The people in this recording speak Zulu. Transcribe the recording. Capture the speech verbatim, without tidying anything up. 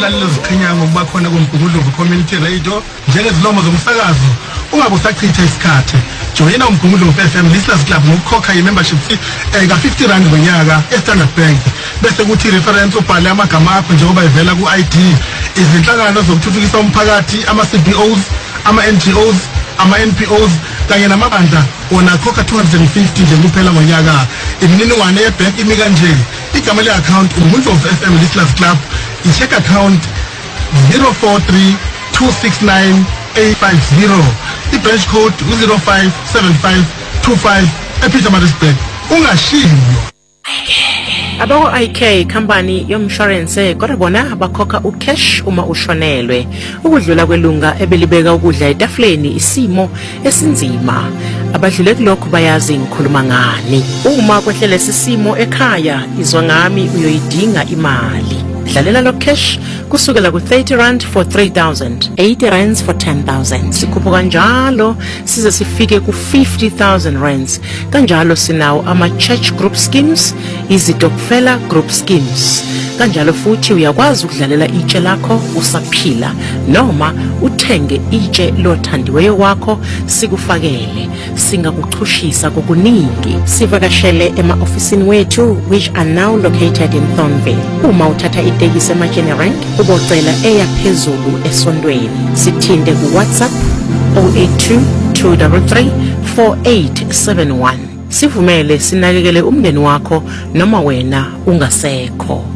umlalelo ziqhenya ngokuba khona komgungundlovu community radio njengezilomo zomsakazo ungabe usachitha isikhathi joyina umgungundlovu F M Listeners Club ngokukhokha i-membership fee eka fifty rand ngonyaka e-Standard Bank bese kuthi reference ubhale amagama akho njengoba ivela ku-I D izinhlangano zokuthuthukisa umphakathi ama-C B Os ama-N G Os ama-N P Os kanye namabandla wona khokha two hundred fifty nje kuphela ngonyaka imininingwane yebank imi kanje igama le-account umgungundlovu F M Listeners Club i-check account zero four three two six nine eight five zero i-branch code zero five seven five two five ePietermaritzburg ungashiyo. Abo I K company yomshwarense kodwa bona abakhokha ucash uma ushonelwe ukudlula kwelunga ebelibeka ukudla etafuleni isimo esinzima abadlule kulokho bayazi ngikhuluma ngani uma kwehlele sisimo ekhaya izwa ngami uyoyidinga imali dlalela lo cash kusukela ku thirty rand for three thousand, eighty rands for ten thousand sikhupha kanjalo size sifike ku fifty thousand rands kanjalo sinawo ama church group schemes izitokfela group schemes kanjalo futhi uyakwazi ukudlalela itshe lakho usaphila noma uthenge itshe lothandiweyo wakho sikufakele singakuxhushisa kokuningi sivakashele ema-ofisini wethu which are now located in Thornville uma uthatha itekisi emaGenerank ubocela eyaphezulu esondweni sithinde ku WhatsApp zero eight two two three three four eight seven one sivumele sinakekele umndeni wakho noma wena ungasekho.